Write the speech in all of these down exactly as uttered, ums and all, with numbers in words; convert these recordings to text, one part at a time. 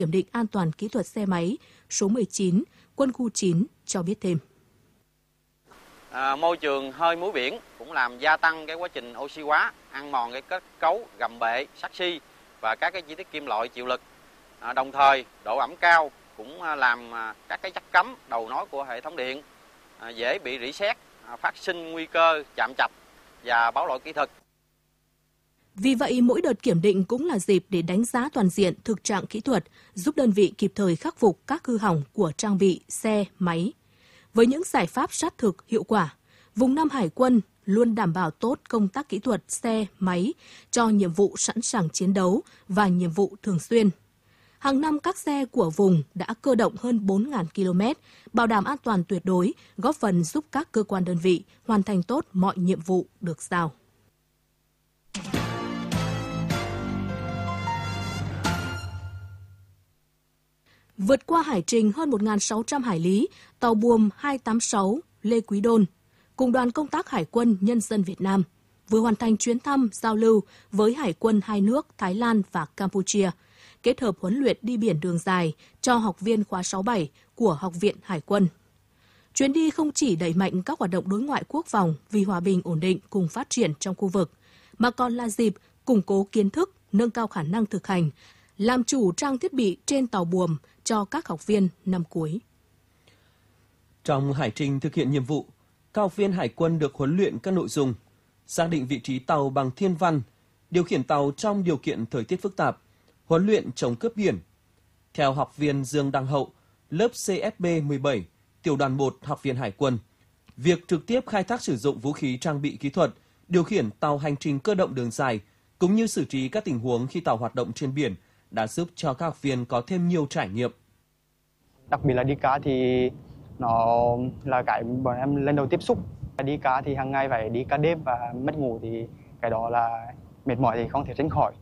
Kiểm định an toàn kỹ thuật xe máy số mười chín, Quân khu chín cho biết thêm. À, môi trường hơi muối biển cũng làm gia tăng cái quá trình oxy hóa, ăn mòn cái kết cấu gầm bệ, sắt xi và các cái chi tiết kim loại chịu lực. À, đồng thời độ ẩm cao cũng làm các cái chất cấm đầu nối của hệ thống điện à, dễ bị rỉ sét, à, phát sinh nguy cơ chạm trạch và báo lỗi kỹ thuật. Vì vậy, mỗi đợt kiểm định cũng là dịp để đánh giá toàn diện thực trạng kỹ thuật, giúp đơn vị kịp thời khắc phục các hư hỏng của trang bị, xe, máy. Với những giải pháp sát thực, hiệu quả, vùng Nam Hải quân luôn đảm bảo tốt công tác kỹ thuật xe, máy cho nhiệm vụ sẵn sàng chiến đấu và nhiệm vụ thường xuyên. Hàng năm các xe của vùng đã cơ động hơn bốn nghìn ki lô mét, bảo đảm an toàn tuyệt đối, góp phần giúp các cơ quan đơn vị hoàn thành tốt mọi nhiệm vụ được giao. Vượt qua hải trình hơn một nghìn sáu trăm hải lý, tàu buồm hai tám sáu Lê Quý Đôn cùng đoàn công tác Hải quân Nhân dân Việt Nam vừa hoàn thành chuyến thăm giao lưu với Hải quân hai nước Thái Lan và Campuchia, kết hợp huấn luyện đi biển đường dài cho học viên khóa sáu bảy của Học viện Hải quân. Chuyến đi không chỉ đẩy mạnh các hoạt động đối ngoại quốc phòng vì hòa bình ổn định cùng phát triển trong khu vực, mà còn là dịp củng cố kiến thức, nâng cao khả năng thực hành, làm chủ trang thiết bị trên tàu buồm cho các học viên năm cuối. Trong hải trình thực hiện nhiệm vụ, các học viên Hải quân được huấn luyện các nội dung xác định vị trí tàu bằng thiên văn, điều khiển tàu trong điều kiện thời tiết phức tạp, huấn luyện chống cướp biển. Theo học viên Dương Đăng Hậu, lớp C S B mười bảy, tiểu đoàn một Học viện Hải quân, việc trực tiếp khai thác sử dụng vũ khí trang bị kỹ thuật, điều khiển tàu hành trình cơ động đường dài, cũng như xử trí các tình huống khi tàu hoạt động trên biển đã giúp cho các học viên có thêm nhiều trải nghiệm. Đặc biệt là đi cá thì nó là cái bọn em lần đầu tiếp xúc. Đi cá thì hàng ngày phải đi cá đêm và mất ngủ thì cái đó là mệt mỏi thì không thể tránh khỏi.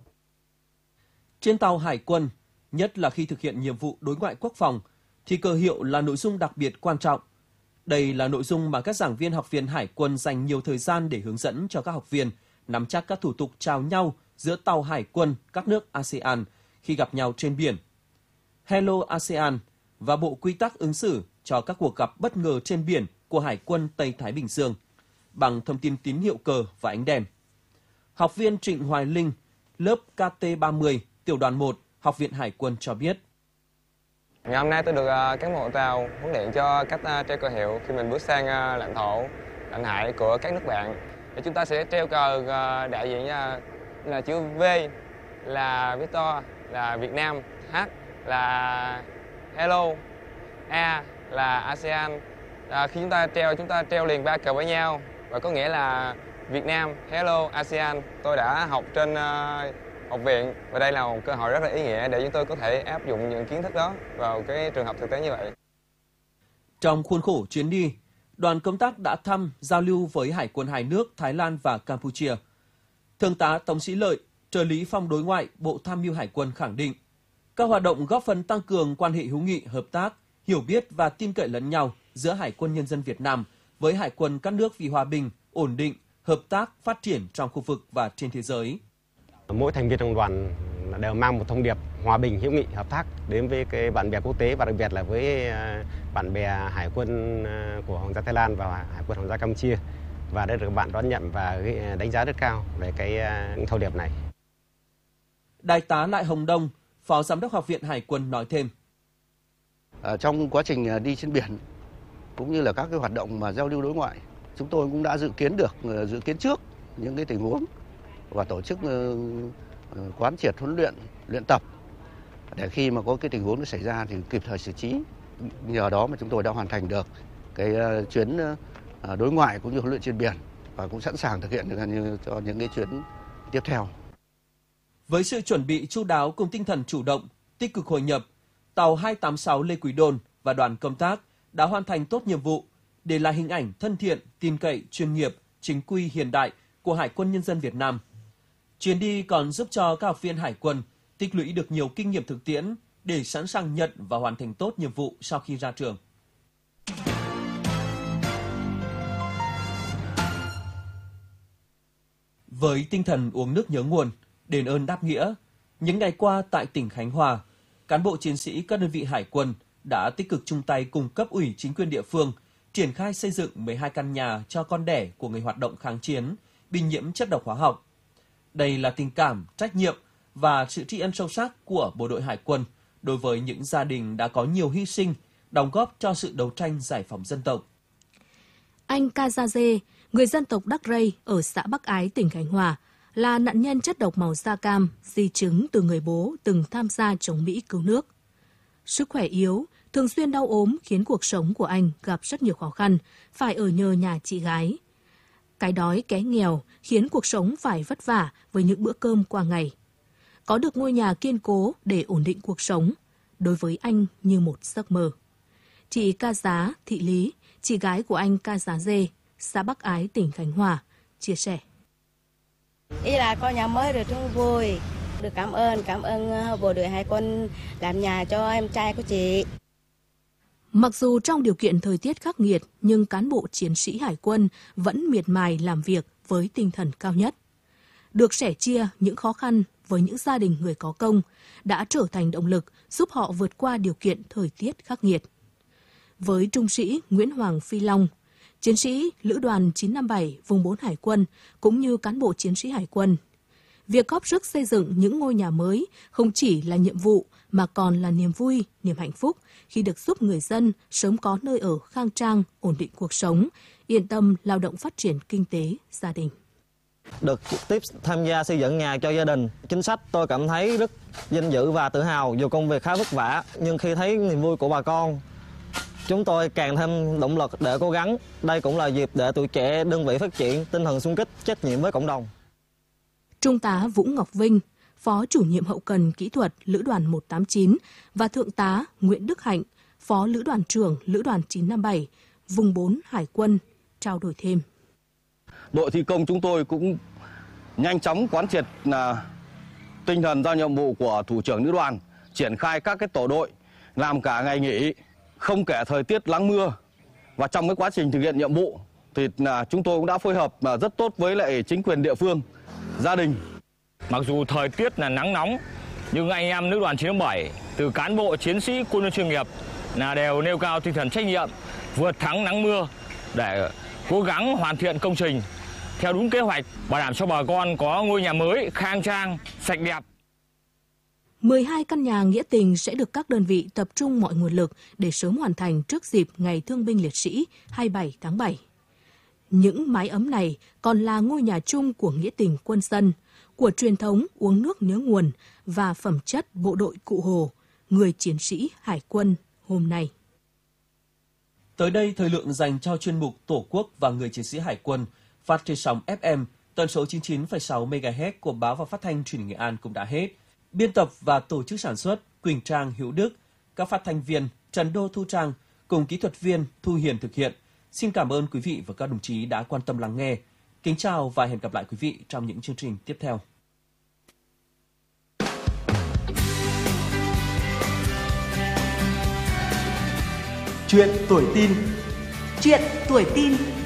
Trên tàu Hải quân, nhất là khi thực hiện nhiệm vụ đối ngoại quốc phòng, thì cờ hiệu là nội dung đặc biệt quan trọng. Đây là nội dung mà các giảng viên Học viện Hải quân dành nhiều thời gian để hướng dẫn cho các học viên nắm chắc các thủ tục chào nhau giữa tàu Hải quân các nước a sê an khi gặp nhau trên biển. Hello a sê an và bộ quy tắc ứng xử cho các cuộc gặp bất ngờ trên biển của Hải quân Tây Thái Bình Dương bằng thông tin tín hiệu cờ và ánh đèn. Học viên Trịnh Hoài Linh, lớp K T ba mươi, tiểu đoàn một, Học viện Hải quân cho biết. Ngày hôm nay tôi được cán bộ tàu huấn luyện cho cách treo cờ hiệu khi mình bước sang lãnh thổ, lãnh hải của các nước bạn. Thì chúng ta sẽ treo cờ đại diện là chữ V là Victor, là Việt Nam, H là Hello, A là a sê an. À, khi chúng ta treo, chúng ta treo liền ba cờ với nhau và có nghĩa là Việt Nam, Hello, a sê an. Tôi đã học trên uh, học viện và đây là một cơ hội rất là ý nghĩa để chúng tôi có thể áp dụng những kiến thức đó vào cái trường hợp thực tế như vậy. Trong khuôn khổ chuyến đi, đoàn công tác đã thăm, giao lưu với Hải quân hai nước Thái Lan và Campuchia. Thượng tá Tống Sĩ Lợi, trợ lý phòng đối ngoại Bộ Tham mưu Hải quân khẳng định, các hoạt động góp phần tăng cường quan hệ hữu nghị, hợp tác, hiểu biết và tin cậy lẫn nhau giữa Hải quân Nhân dân Việt Nam với Hải quân các nước vì hòa bình, ổn định, hợp tác, phát triển trong khu vực và trên thế giới. Mỗi thành viên trong đoàn đều mang một thông điệp hòa bình, hữu nghị, hợp tác đến với cái bạn bè quốc tế và đặc biệt là với bạn bè Hải quân của Hoàng gia Thái Lan và Hải quân Hoàng gia Campuchia, và đã được bạn đón nhận và đánh giá rất cao về cái thông điệp này. Đại tá Lại Hồng Đông, Phó Giám đốc Học viện Hải quân nói thêm. Ở trong quá trình đi trên biển cũng như là các cái hoạt động mà giao lưu đối ngoại, chúng tôi cũng đã dự kiến được, dự kiến trước những cái tình huống và tổ chức quán triệt huấn luyện, luyện tập để khi mà có cái tình huống nó xảy ra thì kịp thời xử trí. Nhờ đó mà chúng tôi đã hoàn thành được cái chuyến đối ngoại cũng như huấn luyện trên biển và cũng sẵn sàng thực hiện được cho những cái chuyến tiếp theo. Với sự chuẩn bị chu đáo cùng tinh thần chủ động, tích cực hội nhập, tàu hai tám sáu Lê Quý Đôn và đoàn công tác đã hoàn thành tốt nhiệm vụ, để lại hình ảnh thân thiện, tin cậy, chuyên nghiệp, chính quy, hiện đại của Hải quân Nhân dân Việt Nam. Chuyến đi còn giúp cho các học viên Hải quân tích lũy được nhiều kinh nghiệm thực tiễn để sẵn sàng nhận và hoàn thành tốt nhiệm vụ sau khi ra trường. Với tinh thần uống nước nhớ nguồn, đền ơn đáp nghĩa, những ngày qua tại tỉnh Khánh Hòa, cán bộ chiến sĩ các đơn vị hải quân đã tích cực chung tay cùng cấp ủy chính quyền địa phương triển khai xây dựng mười hai căn nhà cho con đẻ của người hoạt động kháng chiến bị nhiễm chất độc hóa học. Đây là tình cảm, trách nhiệm và sự tri ân sâu sắc của bộ đội hải quân đối với những gia đình đã có nhiều hy sinh, đóng góp cho sự đấu tranh giải phóng dân tộc. Anh Ca Gia Dê, người dân tộc Đắc Rây ở xã Bắc Ái, tỉnh Khánh Hòa, là nạn nhân chất độc màu da cam, di chứng từ người bố từng tham gia chống Mỹ cứu nước. Sức khỏe yếu, thường xuyên đau ốm khiến cuộc sống của anh gặp rất nhiều khó khăn, phải ở nhờ nhà chị gái. Cái đói ké nghèo khiến cuộc sống phải vất vả với những bữa cơm qua ngày. Có được ngôi nhà kiên cố để ổn định cuộc sống, đối với anh như một giấc mơ. Chị Ca Giá Thị Lý, chị gái của anh Ca Giá Dê, xã Bắc Ái, tỉnh Khánh Hòa, chia sẻ. Ý là có nhà mới rồi rất vui, được cảm ơn, cảm ơn bộ đội hải quân làm nhà cho em trai của chị. Mặc dù trong điều kiện thời tiết khắc nghiệt, nhưng cán bộ chiến sĩ hải quân vẫn miệt mài làm việc với tinh thần cao nhất. Được sẻ chia những khó khăn với những gia đình người có công đã trở thành động lực giúp họ vượt qua điều kiện thời tiết khắc nghiệt. Với trung sĩ Nguyễn Hoàng Phi Long, chiến sĩ Lữ đoàn chín năm bảy vùng bốn Hải quân cũng như cán bộ chiến sĩ Hải quân, việc góp sức xây dựng những ngôi nhà mới không chỉ là nhiệm vụ mà còn là niềm vui, niềm hạnh phúc khi được giúp người dân sớm có nơi ở khang trang, ổn định cuộc sống, yên tâm lao động phát triển kinh tế, gia đình. Được trực tiếp tham gia xây dựng nhà cho gia đình, chính sách tôi cảm thấy rất vinh dự và tự hào. Dù công việc khá vất vả, nhưng khi thấy niềm vui của bà con, chúng tôi càng thêm động lực để cố gắng. Đây cũng là dịp để tuổi trẻ đơn vị phát triển tinh thần xung kích, trách nhiệm với cộng đồng. Trung tá Vũ Ngọc Vinh, Phó chủ nhiệm hậu cần kỹ thuật Lữ đoàn một tám chín và Thượng tá Nguyễn Đức Hạnh, Phó Lữ đoàn trưởng Lữ đoàn chín năm bảy, vùng bốn Hải quân, trao đổi thêm. Đội thi công chúng tôi cũng nhanh chóng quán triệt là tinh thần giao nhiệm vụ của thủ trưởng lữ đoàn, triển khai các cái tổ đội làm cả ngày nghỉ, không kể thời tiết nắng mưa. Và trong cái quá trình thực hiện nhiệm vụ thì là chúng tôi cũng đã phối hợp rất tốt với lại chính quyền địa phương, gia đình. Mặc dù thời tiết là nắng nóng, nhưng anh em lữ đoàn chín năm bảy từ cán bộ chiến sĩ quân nhân chuyên nghiệp là đều nêu cao tinh thần trách nhiệm, vượt thắng nắng mưa để cố gắng hoàn thiện công trình theo đúng kế hoạch, bảo đảm cho bà con có ngôi nhà mới khang trang, sạch đẹp. mười hai căn nhà nghĩa tình sẽ được các đơn vị tập trung mọi nguồn lực để sớm hoàn thành trước dịp Ngày Thương binh Liệt sĩ hai mươi bảy tháng bảy. Những mái ấm này còn là ngôi nhà chung của nghĩa tình quân dân, của truyền thống uống nước nhớ nguồn và phẩm chất bộ đội Cụ Hồ, người chiến sĩ Hải quân hôm nay. Tới đây, thời lượng dành cho chuyên mục Tổ quốc và người chiến sĩ Hải quân phát trên sóng ép em tần số chín mươi chín phẩy sáu mê ga héc của Báo và Phát thanh Truyền hình Nghệ An cũng đã hết. Biên tập và tổ chức sản xuất Quỳnh Trang, Hữu Đức, các phát thanh viên Trần Đô, Thu Trang cùng kỹ thuật viên Thu Hiền thực hiện. Xin cảm ơn quý vị và các đồng chí đã quan tâm lắng nghe. Kính chào và hẹn gặp lại quý vị trong những chương trình tiếp theo. Chuyện tuổi tin. Chuyện tuổi tin.